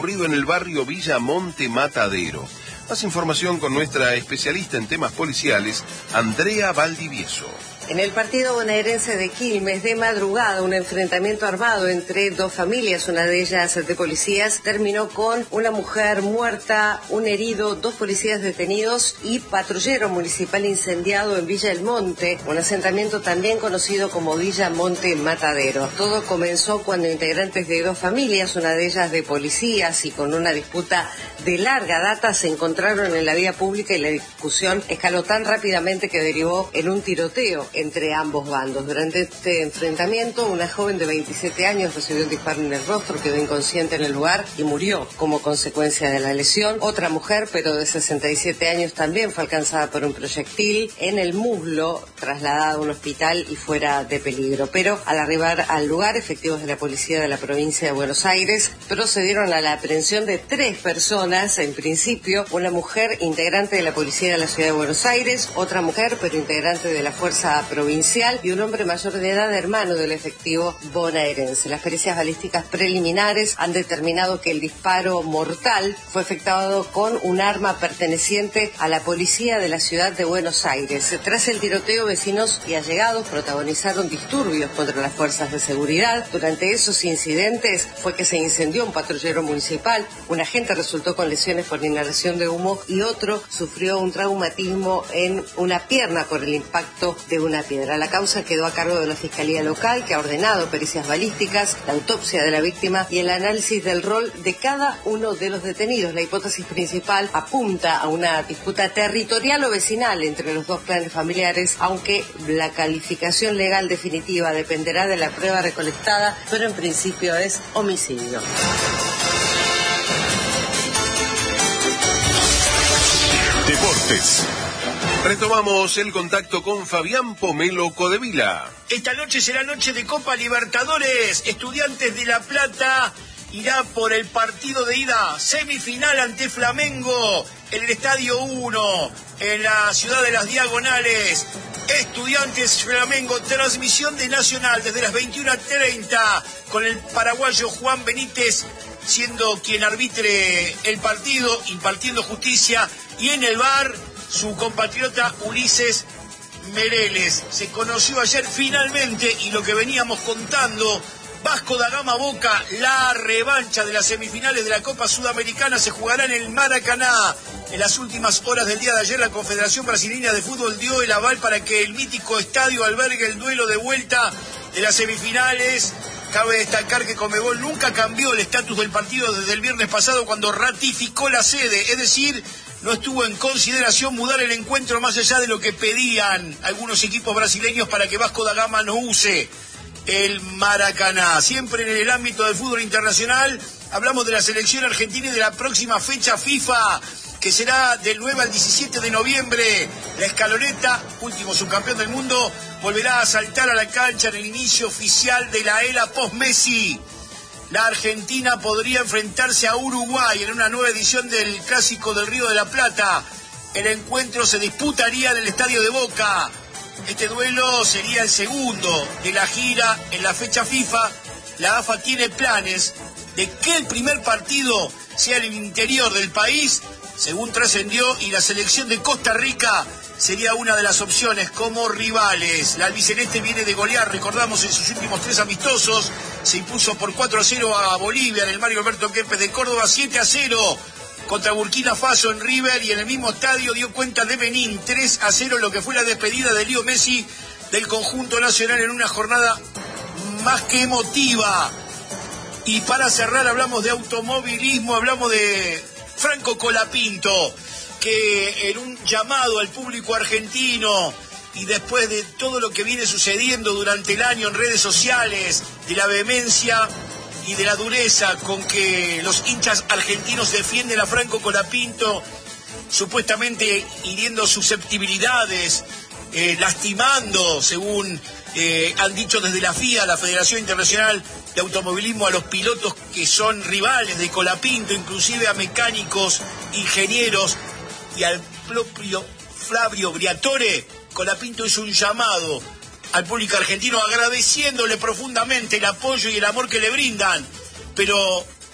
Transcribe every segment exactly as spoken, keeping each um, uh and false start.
ocurrido en el barrio Villa Monte Matadero. Más información con nuestra especialista en temas policiales, Andrea Valdivieso. En el partido bonaerense de Quilmes, de madrugada, un enfrentamiento armado entre dos familias, una de ellas de policías, terminó con una mujer muerta, un herido, dos policías detenidos y patrullero municipal incendiado en Villa El Monte, un asentamiento también conocido como Villa Monte Matadero. Todo comenzó cuando integrantes de dos familias, una de ellas de policías y con una disputa de larga data, se encontraron en la vía pública y la discusión escaló tan rápidamente que derivó en un tiroteo entre ambos bandos. Durante este enfrentamiento, una joven de veintisiete años recibió un disparo en el rostro, quedó inconsciente en el lugar y murió como consecuencia de la lesión. Otra mujer, pero de sesenta y siete años, también fue alcanzada por un proyectil en el muslo, trasladada a un hospital y fuera de peligro. Pero al arribar al lugar, efectivos de la policía de la provincia de Buenos Aires procedieron a la aprehensión de tres personas. En principio, una mujer integrante de la policía de la ciudad de Buenos Aires, otra mujer pero integrante de la fuerza provincial y un hombre mayor de edad, hermano del efectivo bonaerense. Las pericias balísticas preliminares han determinado que el disparo mortal fue efectuado con un arma perteneciente a la policía de la ciudad de Buenos Aires. Tras el tiroteo, vecinos y allegados protagonizaron disturbios contra las fuerzas de seguridad. Durante esos incidentes fue que se incendió un patrullero municipal, un agente resultó con lesiones por inhalación de humo y otro sufrió un traumatismo en una pierna por el impacto de una una piedra. La causa quedó a cargo de la Fiscalía Local, que ha ordenado pericias balísticas, la autopsia de la víctima y el análisis del rol de cada uno de los detenidos. La hipótesis principal apunta a una disputa territorial o vecinal entre los dos clanes familiares, aunque la calificación legal definitiva dependerá de la prueba recolectada, pero en principio es homicidio. Deportes. Retomamos el contacto con Fabián Pomelo Codevila. Esta noche será noche de Copa Libertadores. Estudiantes de La Plata irá por el partido de ida semifinal ante Flamengo en el Estadio uno, en la ciudad de las Diagonales. Estudiantes Flamengo, transmisión de Nacional desde las veintiuna treinta, con el paraguayo Juan Benítez siendo quien arbitre el partido, impartiendo justicia, y en el V A R su compatriota Ulises Mereles. Se conoció ayer finalmente, y lo que veníamos contando, Vasco da Gama Boca, la revancha de las semifinales de la Copa Sudamericana se jugará en el Maracaná. En las últimas horas del día de ayer, la Confederación Brasileña de Fútbol dio el aval para que el mítico estadio albergue el duelo de vuelta de las semifinales. Cabe destacar que Conmebol nunca cambió el estatus del partido desde el viernes pasado, cuando ratificó la sede, es decir, no estuvo en consideración mudar el encuentro más allá de lo que pedían algunos equipos brasileños para que Vasco da Gama no use el Maracaná. Siempre en el ámbito del fútbol internacional, hablamos de la selección argentina y de la próxima fecha FIFA, que será del nueve al diecisiete de noviembre. La escaloneta, último subcampeón del mundo, volverá a saltar a la cancha en el inicio oficial de la era post-Messi. La Argentina podría enfrentarse a Uruguay en una nueva edición del Clásico del Río de la Plata. El encuentro se disputaría en el Estadio de Boca. Este duelo sería el segundo de la gira en la fecha FIFA. La AFA tiene planes de que el primer partido sea en el interior del país, según trascendió, y la selección de Costa Rica sería una de las opciones como rivales. La albiceleste viene de golear, recordamos, en sus últimos tres amistosos. Se impuso por cuatro a cero a Bolivia en el Mario Alberto Kempes de Córdoba, siete a cero contra Burkina Faso en River, y en el mismo estadio dio cuenta de Benín, tres a cero, lo que fue la despedida de Leo Messi del conjunto nacional en una jornada más que emotiva. Y para cerrar, hablamos de automovilismo, hablamos de Franco Colapinto, que en un llamado al público argentino, y después de todo lo que viene sucediendo durante el año en redes sociales, de la vehemencia y de la dureza con que los hinchas argentinos defienden a Franco Colapinto, supuestamente hiriendo susceptibilidades, eh, lastimando, según eh, han dicho desde la F I A, la Federación Internacional de Automovilismo, a los pilotos que son rivales de Colapinto, inclusive a mecánicos, ingenieros, y al propio Flavio Briatore. Colapinto hizo un llamado al público argentino agradeciéndole profundamente el apoyo y el amor que le brindan, pero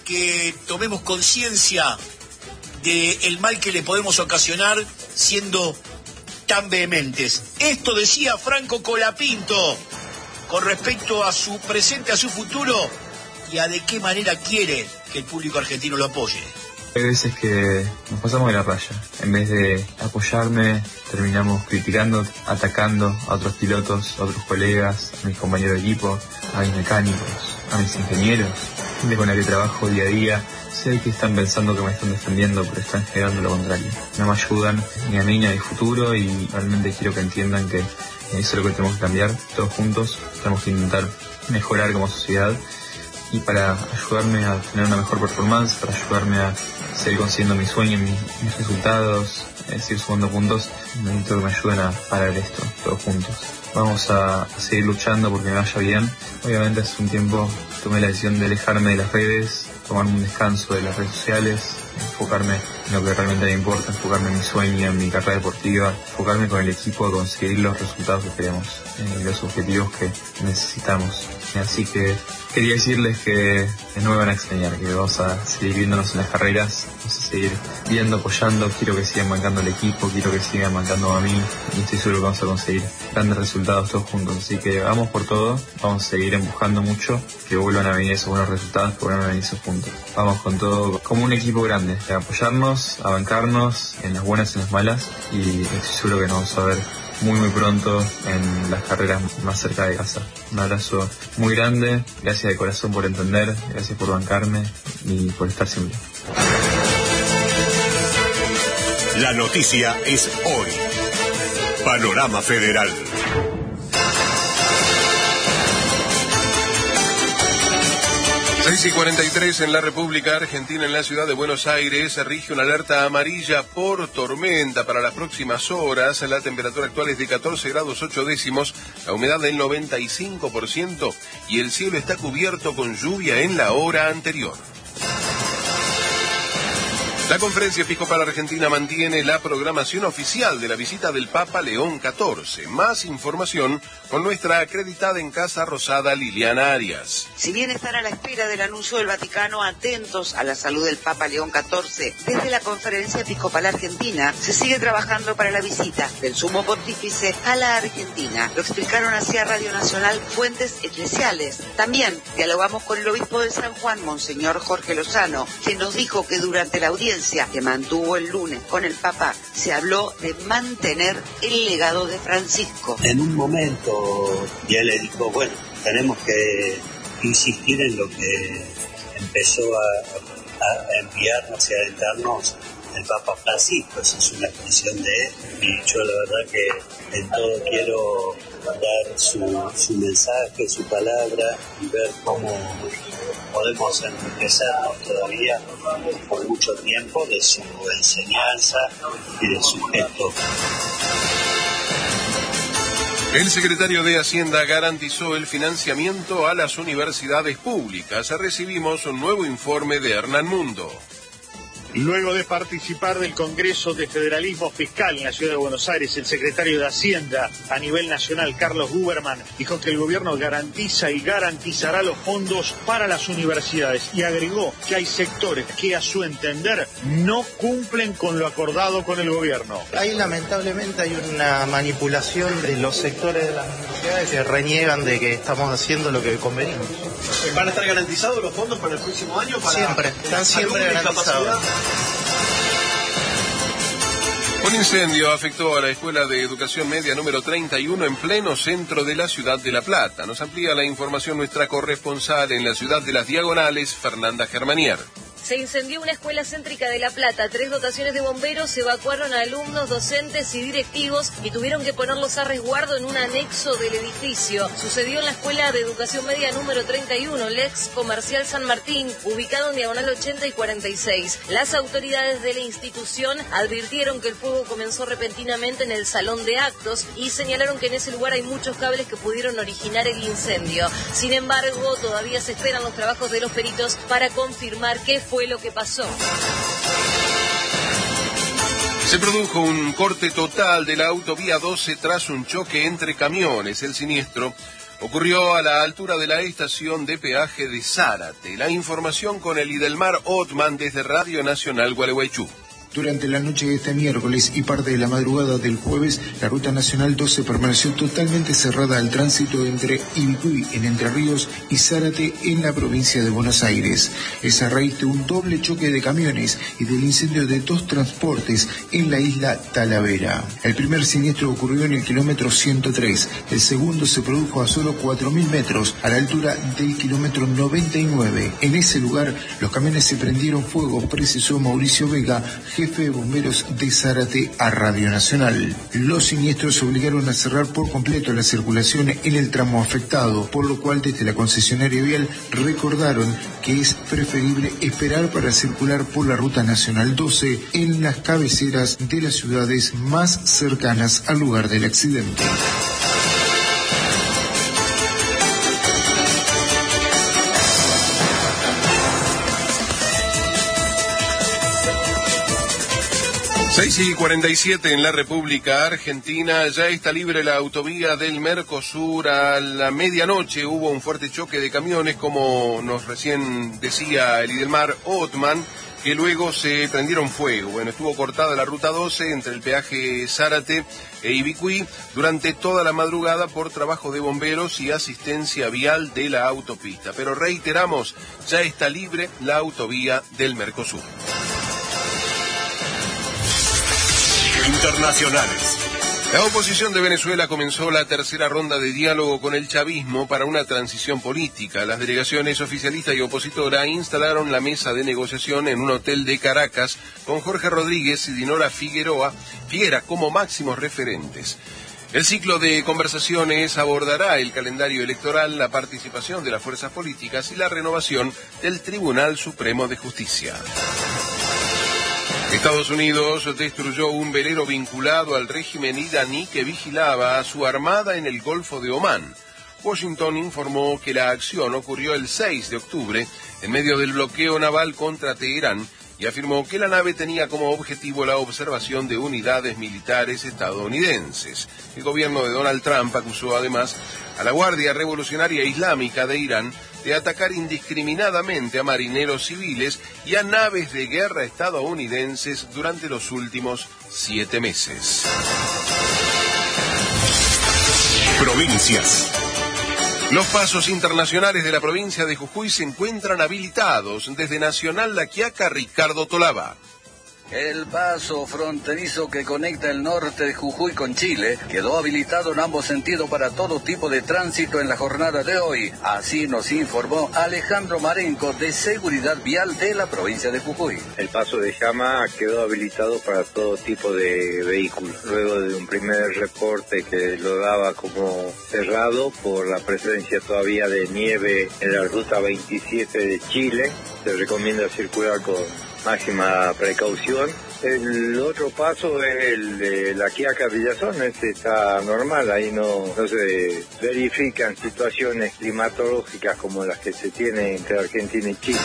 que tomemos conciencia del mal que le podemos ocasionar siendo tan vehementes. Esto decía Franco Colapinto con respecto a su presente, a su futuro y a de qué manera quiere que el público argentino lo apoye. Hay veces que nos pasamos de la raya. En vez de apoyarme, terminamos criticando, atacando a otros pilotos, a otros colegas, a mis compañeros de equipo, a mis mecánicos, a mis ingenieros, gente con la que trabajo día a día. Sé que están pensando que me están defendiendo, pero están generando lo contrario. No me ayudan ni a mí ni a mi futuro y realmente quiero que entiendan que eso es lo que tenemos que cambiar todos juntos. Tenemos que intentar mejorar como sociedad y para ayudarme a tener una mejor performance, para ayudarme a seguir consiguiendo mis sueños, mis, mis resultados, eh, seguir sumando puntos, necesito que me ayuden a parar esto, todos juntos. Vamos a, a seguir luchando porque me vaya bien. Obviamente hace un tiempo tomé la decisión de alejarme de las redes, tomarme un descanso de las redes sociales, enfocarme en lo que realmente me importa, enfocarme en mi sueño, en mi carrera deportiva, enfocarme con el equipo a conseguir los resultados que queremos, eh, los objetivos que necesitamos. Así que quería decirles que no me van a extrañar, que vamos a seguir viéndonos en las carreras, vamos a seguir viendo, apoyando, quiero que sigan bancando el equipo, quiero que sigan bancando a mí y estoy seguro que vamos a conseguir grandes resultados todos juntos. Así que vamos por todo, vamos a seguir empujando mucho, que vuelvan a venir esos buenos resultados, que vuelvan a venir esos puntos. Vamos con todo, como un equipo grande, a apoyarnos, a bancarnos en las buenas y en las malas y estoy seguro que nos vamos a ver muy muy pronto en las carreras más cerca de casa. Un abrazo muy grande, gracias de corazón por entender, gracias por bancarme y por estar siempre. La noticia es hoy. Panorama Federal. seis y cuarenta y tres en la República Argentina, en la ciudad de Buenos Aires, se rige una alerta amarilla por tormenta para las próximas horas. La temperatura actual es de catorce grados ocho décimos, la humedad del noventa y cinco por ciento y el cielo está cubierto con lluvia en la hora anterior. La Conferencia Episcopal Argentina mantiene la programación oficial de la visita del Papa León catorce. Más información con nuestra acreditada en Casa Rosada, Liliana Arias. Si bien están a la espera del anuncio del Vaticano, atentos a la salud del Papa León catorce, desde la Conferencia Episcopal Argentina se sigue trabajando para la visita del Sumo Pontífice a la Argentina. Lo explicaron hacia Radio Nacional fuentes eclesiales. También dialogamos con el obispo de San Juan, Monseñor Jorge Lozano, que nos dijo que durante la audiencia que mantuvo el lunes con el Papa se habló de mantener el legado de Francisco. En un momento ya le dijo, bueno, tenemos que insistir en lo que empezó a, a enviarnos y a alentarnos el Papa Francisco. Esa es una expresión de él y yo la verdad que en todo quiero dar su, su mensaje, su palabra y ver cómo podemos enriquecernos todavía por mucho tiempo de su enseñanza y de su gesto. El secretario de Hacienda garantizó el financiamiento a las universidades públicas. Recibimos un nuevo informe de Hernán Mundo. Luego de participar del Congreso de Federalismo Fiscal en la Ciudad de Buenos Aires, el secretario de Hacienda a nivel nacional, Carlos Guberman, dijo que el gobierno garantiza y garantizará los fondos para las universidades y agregó que hay sectores que a su entender no cumplen con lo acordado con el gobierno. Ahí lamentablemente hay una manipulación de los sectores de las universidades que reniegan de que estamos haciendo lo que convenimos. ¿Van a estar garantizados los fondos para el próximo año? Para siempre, están siempre garantizados. Un incendio afectó a la Escuela de Educación Media número treinta y uno en pleno centro de la ciudad de La Plata. Nos amplía la información nuestra corresponsal en la ciudad de Las Diagonales, Fernanda Germanier. Se incendió una escuela céntrica de La Plata. Tres dotaciones de bomberos evacuaron a alumnos, docentes y directivos y tuvieron que ponerlos a resguardo en un anexo del edificio. Sucedió en la Escuela de Educación Media número treinta y uno, el ex comercial San Martín, ubicado en diagonal ochenta y cuarenta y seis. Las autoridades de la institución advirtieron que el fuego comenzó repentinamente en el salón de actos y señalaron que en ese lugar hay muchos cables que pudieron originar el incendio. Sin embargo, todavía se esperan los trabajos de los peritos para confirmar qué fue lo que pasó. Se produjo un corte total de la autovía doce tras un choque entre camiones. El siniestro ocurrió a la altura de la estación de peaje de Zárate. La información con el Idelmar Othman desde Radio Nacional Gualeguaychú. Durante la noche de este miércoles y parte de la madrugada del jueves, la Ruta Nacional doce permaneció totalmente cerrada al tránsito entre Ibicuy, en Entre Ríos, y Zárate, en la provincia de Buenos Aires. Es a raíz de un doble choque de camiones y del incendio de dos transportes en la isla Talavera. El primer siniestro ocurrió en el kilómetro ciento tres. El segundo se produjo a solo cuatro mil metros, a la altura del kilómetro noventa y nueve. En ese lugar, los camiones se prendieron fuego, precisó Mauricio Vega, jefe de bomberos de Zárate, a Radio Nacional. Los siniestros obligaron a cerrar por completo la circulación en el tramo afectado, por lo cual desde la concesionaria vial recordaron que es preferible esperar para circular por la Ruta Nacional doce en las cabeceras de las ciudades más cercanas al lugar del accidente. seis y cuarenta y siete en la República Argentina. Ya está libre la autovía del Mercosur. A la medianoche hubo un fuerte choque de camiones, como nos recién decía el Idelmar Othman, que luego se prendieron fuego. Bueno, estuvo cortada la ruta doce entre el peaje Zárate e Ibicuy durante toda la madrugada por trabajo de bomberos y asistencia vial de la autopista. Pero reiteramos, ya está libre la autovía del Mercosur. Internacionales. La oposición de Venezuela comenzó la tercera ronda de diálogo con el chavismo para una transición política. Las delegaciones oficialista y opositora instalaron la mesa de negociación en un hotel de Caracas con Jorge Rodríguez y Dinora Figueroa, Figuera como máximos referentes. El ciclo de conversaciones abordará el calendario electoral, la participación de las fuerzas políticas y la renovación del Tribunal Supremo de Justicia. Estados Unidos destruyó un velero vinculado al régimen iraní que vigilaba a su armada en el Golfo de Omán. Washington informó que la acción ocurrió el seis de octubre en medio del bloqueo naval contra Teherán y afirmó que la nave tenía como objetivo la observación de unidades militares estadounidenses. El gobierno de Donald Trump acusó además a la Guardia Revolucionaria Islámica de Irán de atacar indiscriminadamente a marineros civiles y a naves de guerra estadounidenses durante los últimos siete meses. Provincias. Los pasos internacionales de la provincia de Jujuy se encuentran habilitados. Desde Nacional La Quiaca, Ricardo Tolaba. El paso fronterizo que conecta el norte de Jujuy con Chile quedó habilitado en ambos sentidos para todo tipo de tránsito en la jornada de hoy. Así nos informó Alejandro Marenco, de Seguridad Vial de la provincia de Jujuy. El paso de Llama quedó habilitado para todo tipo de vehículos. Luego de un primer reporte que lo daba como cerrado por la presencia todavía de nieve en la ruta veintisiete de Chile, se recomienda circular con máxima precaución. El otro paso es el de La Quiaca Villazón, este está normal, ahí no, no se verifican situaciones climatológicas como las que se tienen entre Argentina y Chile.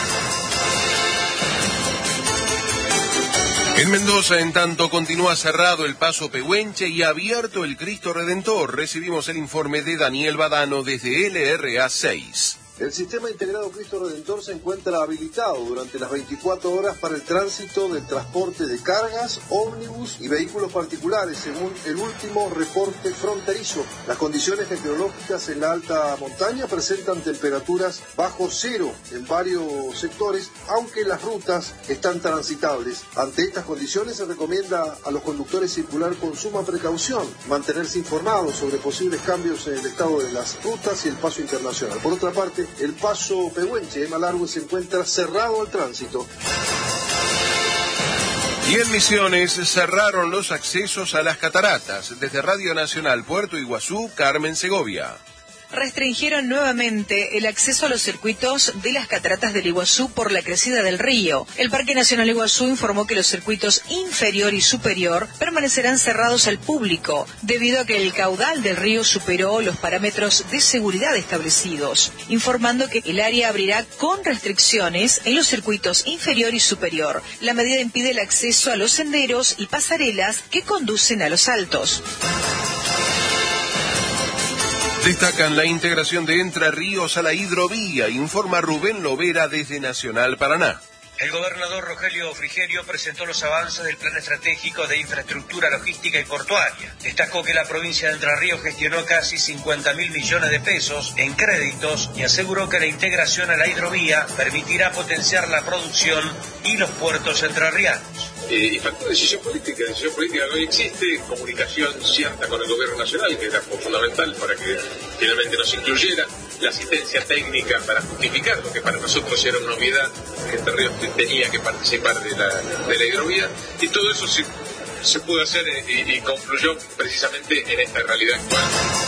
En Mendoza, en tanto, continúa cerrado el paso Pehuenche y abierto el Cristo Redentor. Recibimos el informe de Daniel Badano desde L R A seis. El sistema integrado Cristo Redentor se encuentra habilitado durante las veinticuatro horas para el tránsito del transporte de cargas, ómnibus y vehículos particulares, según el último reporte fronterizo. Las condiciones meteorológicas en la alta montaña presentan temperaturas bajo cero en varios sectores, aunque las rutas están transitables. Ante estas condiciones se recomienda a los conductores circular con suma precaución, mantenerse informados sobre posibles cambios en el estado de las rutas y el paso internacional. Por otra parte, el paso Pehuenche de Malargüe se encuentra cerrado al tránsito. Y en Misiones cerraron los accesos a las cataratas. Desde Radio Nacional Puerto Iguazú, Carmen Segovia. Restringieron nuevamente el acceso a los circuitos de las cataratas del Iguazú por la crecida del río. El Parque Nacional Iguazú informó que los circuitos inferior y superior permanecerán cerrados al público, debido a que el caudal del río superó los parámetros de seguridad establecidos, informando que el área abrirá con restricciones en los circuitos inferior y superior. La medida impide el acceso a los senderos y pasarelas que conducen a los altos. Destacan la integración de Entre Ríos a la hidrovía, informa Rubén Lovera desde Nacional Paraná. El gobernador Rogelio Frigerio presentó los avances del Plan Estratégico de Infraestructura Logística y Portuaria. Destacó que la provincia de Entre Ríos gestionó casi cincuenta mil millones de pesos en créditos y aseguró que la integración a la hidrovía permitirá potenciar la producción y los puertos entrerrianos. Eh, y faltó decisión política, decisión política no existe, comunicación cierta con el gobierno nacional, que era fundamental para que finalmente nos incluyera, la asistencia técnica para justificar lo que para nosotros era una obviedad, que Entre Ríos tenía que participar de la, de la hidrovía, y todo eso se, se pudo hacer y, y concluyó precisamente en esta realidad actual.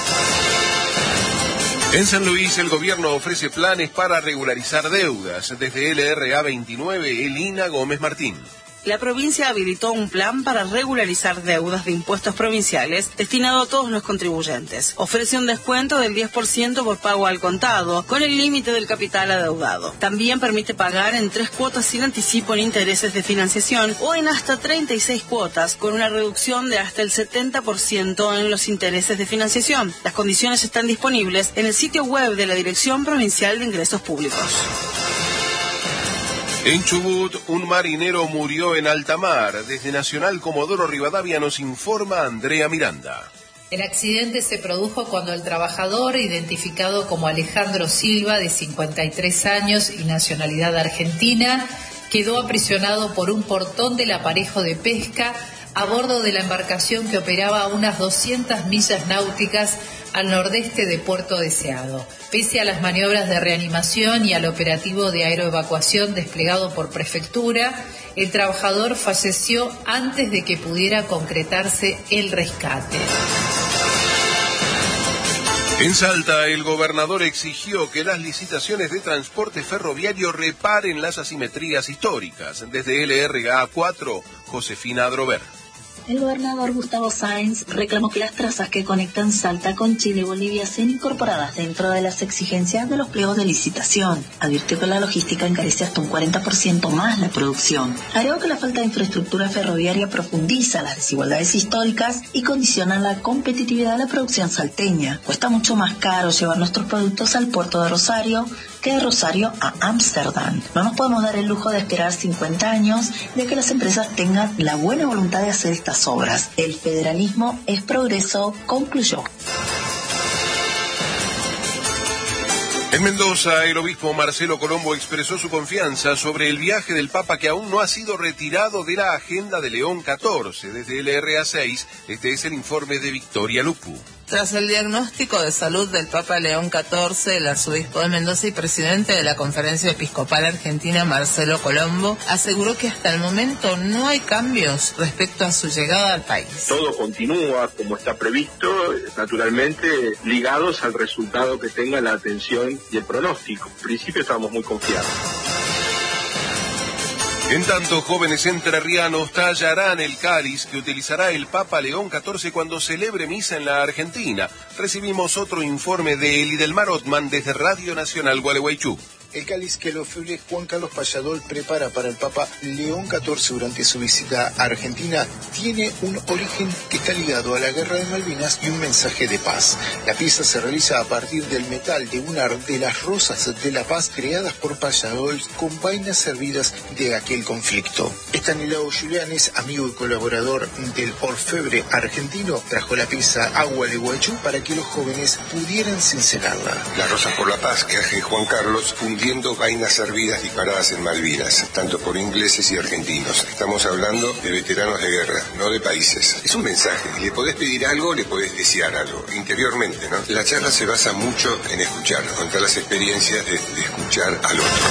En San Luis, el gobierno ofrece planes para regularizar deudas. Desde L R A veintinueve, Elina Gómez Martín. La provincia habilitó un plan para regularizar deudas de impuestos provinciales destinado a todos los contribuyentes. Ofrece un descuento del diez por ciento por pago al contado, con el límite del capital adeudado. También permite pagar en tres cuotas sin anticipo en intereses de financiación o en hasta treinta y seis cuotas, con una reducción de hasta el setenta por ciento en los intereses de financiación. Las condiciones están disponibles en el sitio web de la Dirección Provincial de Ingresos Públicos. En Chubut, un marinero murió en alta mar. Desde Nacional Comodoro Rivadavia nos informa Andrea Miranda. El accidente se produjo cuando el trabajador, identificado como Alejandro Silva, de cincuenta y tres años y nacionalidad argentina, quedó aprisionado por un portón del aparejo de pesca a bordo de la embarcación que operaba a unas doscientas millas náuticas al nordeste de Puerto Deseado. Pese a las maniobras de reanimación y al operativo de aeroevacuación desplegado por Prefectura, el trabajador falleció antes de que pudiera concretarse el rescate. En Salta, el gobernador exigió que las licitaciones de transporte ferroviario reparen las asimetrías históricas. Desde L R A cuatro, Josefina Adrover. El gobernador Gustavo Sáenz reclamó que las trazas que conectan Salta con Chile y Bolivia sean incorporadas dentro de las exigencias de los pliegos de licitación. Advirtió que la logística encarece hasta un cuarenta por ciento más la producción. Agregó que la falta de infraestructura ferroviaria profundiza las desigualdades históricas y condiciona la competitividad de la producción salteña. Cuesta mucho más caro llevar nuestros productos al puerto de Rosario que de Rosario a Ámsterdam. No nos podemos dar el lujo de esperar cincuenta años de que las empresas tengan la buena voluntad de hacer estas obras. El federalismo es progreso, concluyó. En Mendoza, el obispo Marcelo Colombo expresó su confianza sobre el viaje del Papa que aún no ha sido retirado de la agenda de León catorce. Desde L R A seis, este es el informe de Victoria Lupu. Tras el diagnóstico de salud del Papa León catorce, el arzobispo de Mendoza y presidente de la Conferencia Episcopal Argentina, Marcelo Colombo, aseguró que hasta el momento no hay cambios respecto a su llegada al país. Todo continúa como está previsto, naturalmente ligados al resultado que tenga la atención y el pronóstico. En principio estamos muy confiados. En tanto, jóvenes entrerrianos tallarán el cáliz que utilizará el Papa León catorce cuando celebre misa en la Argentina. Recibimos otro informe de Elidelmar Otman desde Radio Nacional Gualeguaychú. El cáliz que el orfebre Juan Carlos Payadol prepara para el Papa León catorce durante su visita a Argentina tiene un origen que está ligado a la Guerra de Malvinas y un mensaje de paz. La pieza se realiza a partir del metal de una de las rosas de la paz creadas por Payadol con vainas servidas de aquel conflicto. Estanislao Julianes, amigo y colaborador del orfebre argentino, trajo la pieza a Gualeguaychú para que los jóvenes pudieran cincelarla. Las rosas por la paz que hace Juan Carlos fundió vainas servidas disparadas en Malvinas, tanto por ingleses y argentinos. Estamos hablando de veteranos de guerra, no de países. Es un mensaje. Le podés pedir algo, le podés desear algo, interiormente, ¿no? La charla se basa mucho en escuchar, contar las experiencias de, de escuchar al otro.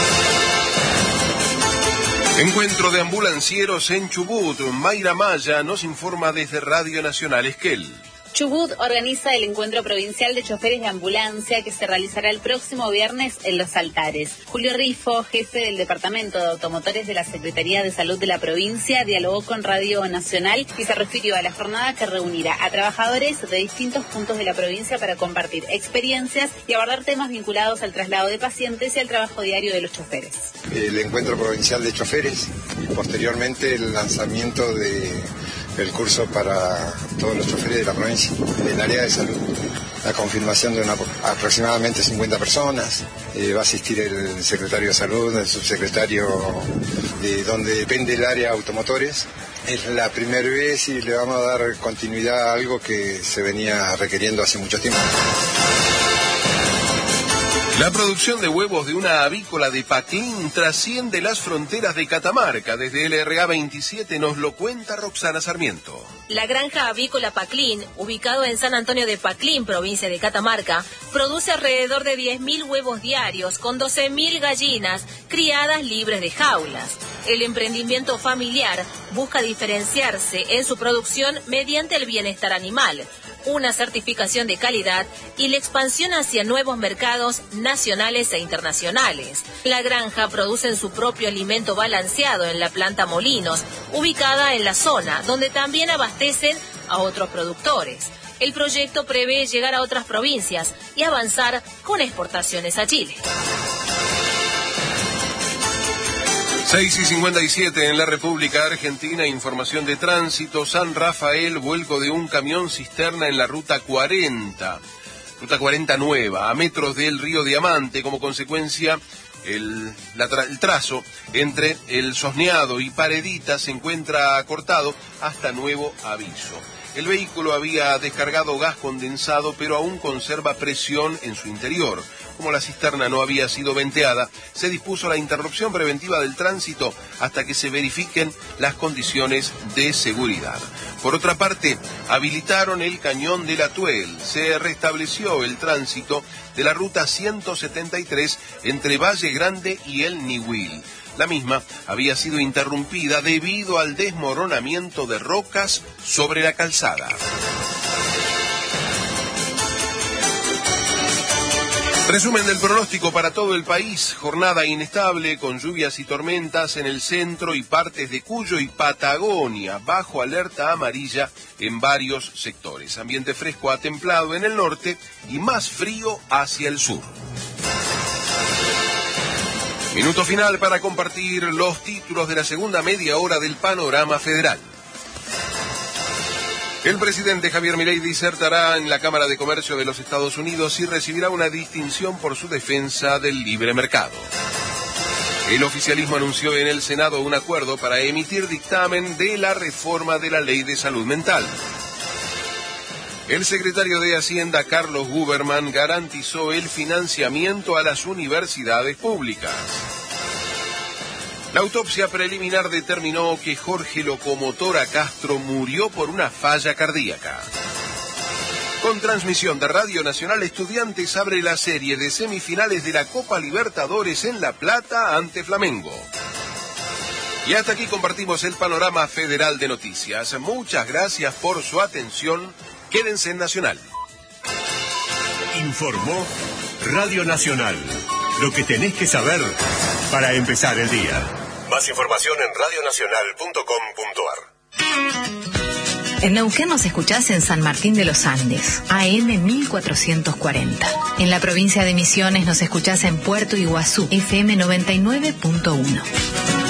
Encuentro de ambulancieros en Chubut. Mayra Maya nos informa desde Radio Nacional Esquel. Chubut organiza el encuentro provincial de choferes de ambulancia que se realizará el próximo viernes en Los Altares. Julio Rifo, jefe del Departamento de Automotores de la Secretaría de Salud de la provincia, dialogó con Radio Nacional y se refirió a la jornada que reunirá a trabajadores de distintos puntos de la provincia para compartir experiencias y abordar temas vinculados al traslado de pacientes y al trabajo diario de los choferes. El encuentro provincial de choferes y posteriormente el lanzamiento de el curso para todos los choferes de la provincia, del área de salud. la confirmación de una, aproximadamente cincuenta personas. Eh, va a asistir el secretario de Salud, el subsecretario de donde depende el área automotores. Es la primera vez y le vamos a dar continuidad a algo que se venía requiriendo hace mucho tiempo. La producción de huevos de una avícola de Paclín trasciende las fronteras de Catamarca. Desde el R A veintisiete nos lo cuenta Roxana Sarmiento. La granja avícola Paclín, ubicado en San Antonio de Paclín, provincia de Catamarca, produce alrededor de diez mil huevos diarios con doce mil gallinas criadas libres de jaulas. El emprendimiento familiar busca diferenciarse en su producción mediante el bienestar animal, una certificación de calidad y la expansión hacia nuevos mercados nacionales e internacionales. La granja produce su propio alimento balanceado en la planta Molinos, ubicada en la zona, donde también abastecen a otros productores. El proyecto prevé llegar a otras provincias y avanzar con exportaciones a Chile. seis y cincuenta y siete en la República Argentina, información de tránsito. San Rafael, vuelco de un camión cisterna en la ruta cuarenta, ruta cuarenta nueva, a metros del río Diamante. Como consecuencia, el, la tra, el trazo entre el Sosneado y Paredita se encuentra cortado hasta nuevo aviso. El vehículo había descargado gas condensado, pero aún conserva presión en su interior. Como la cisterna no había sido venteada, se dispuso la interrupción preventiva del tránsito hasta que se verifiquen las condiciones de seguridad. Por otra parte, habilitaron el cañón de la Tuel. Se restableció el tránsito de la ruta ciento setenta y tres entre Valle Grande y el Niwil. La misma había sido interrumpida debido al desmoronamiento de rocas sobre la calzada. Resumen del pronóstico para todo el país. Jornada inestable con lluvias y tormentas en el centro y partes de Cuyo y Patagonia, bajo alerta amarilla en varios sectores. Ambiente fresco a templado en el norte y más frío hacia el sur. Minuto final para compartir los títulos de la segunda media hora del Panorama Federal. El presidente Javier Milei disertará en la Cámara de Comercio de los Estados Unidos y recibirá una distinción por su defensa del libre mercado. El oficialismo anunció en el Senado un acuerdo para emitir dictamen de la reforma de la Ley de Salud Mental. El secretario de Hacienda, Carlos Guberman, garantizó el financiamiento a las universidades públicas. La autopsia preliminar determinó que Jorge Locomotora Castro murió por una falla cardíaca. Con transmisión de Radio Nacional, Estudiantes abre la serie de semifinales de la Copa Libertadores en La Plata ante Flamengo. Y hasta aquí compartimos el Panorama Federal de Noticias. Muchas gracias por su atención. Quédense en Nacional. Informó Radio Nacional. Lo que tenés que saber para empezar el día. Más información en radio nacional punto com punto ar. En Neuquén nos escuchás en San Martín de los Andes, A M mil cuatrocientos cuarenta. En la provincia de Misiones nos escuchás en Puerto Iguazú, F M noventa y nueve punto uno.